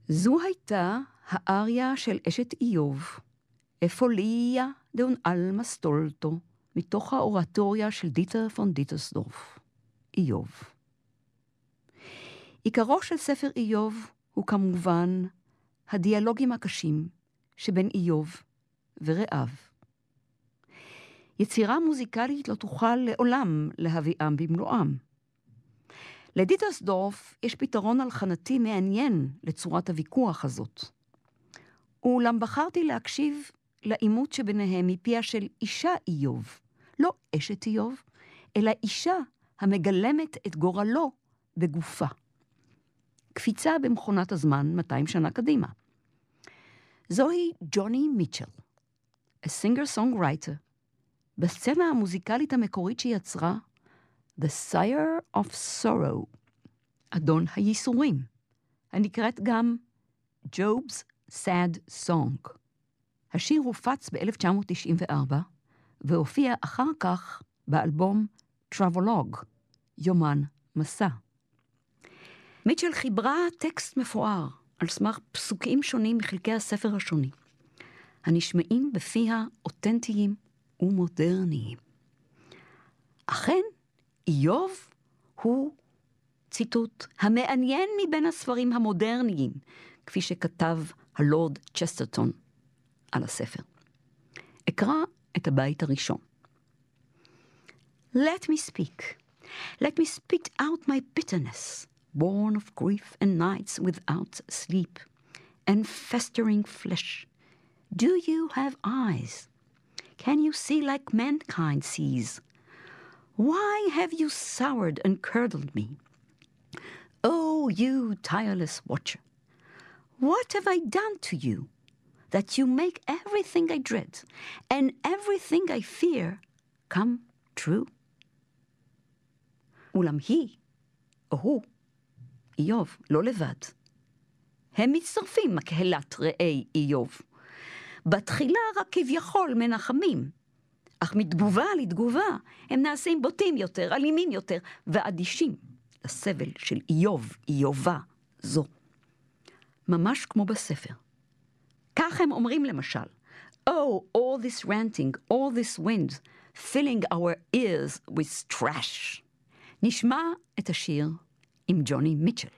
זו הייתה האריה של אשת איוב, אפוליה דאון אלמה סטולטו, מתוך האורטוריה של דיטר פון דיטרסדורף, איוב. עיקרו של ספר איוב הוא כמובן הדיאלוגים הקשים שבין איוב ורעיו. יצירה מוזיקלית לא תוכל לעולם להביאם במלואם. לדיטרסדורף יש פתרון הלחנתי מעניין לצורת הוויכוח הזאת. אולם בחרתי להקשיב לעימות שביניהם מפיה של אישה איוב, לא אשת איוב, אלא אישה המגלמת את גורלו בגופה. קפיצה במכונת הזמן 200 שנה קדימה. זוהי ג'וני מיטשל, a singer-songwriter, בסצנה המוזיקלית המקורית שיצרה, The Sire of Sorrow, אדון הייסורים, הנקראת גם Job's Sad Song. השיר הופץ ב-1994, והופיע אחר כך באלבום Travelogue, יומן מסע. מיטשל חיברה טקסט מפואר על סמך פסוקים שונים מחלקי הספר השונים, הנשמעים בפיה אותנטיים ומודרניים. אכן, איוב הוא, ציטוט, המעניין מבין הספרים המודרניים, כפי שכתב הלורד צ'סטרטון על הספר. אקרא את הבית הראשון. Let me speak. Let me spit out my bitterness, born of grief and nights without sleep, and festering flesh. Do you have eyes? Can you see like mankind sees? Why have you soured and curdled me? Oh, you tireless watcher, what have I done to you, that you make everything I dread and everything I fear come true? אולם היא, או הוא, איוב, לא לבד. הם מצטרפים מקהלת ראי איוב. בתחילה רק כביכול מנחמים, אך מתגובה לתגובה הם נעשים בוטים יותר, אלימים יותר, ואדישים לסבל של איוב, איובה זו. ממש כמו בספר. כך הם אומרים למשל, Oh, all this ranting, all this wind, filling our ears with trash. נשמע את השיר עם ג'וני מיטשל.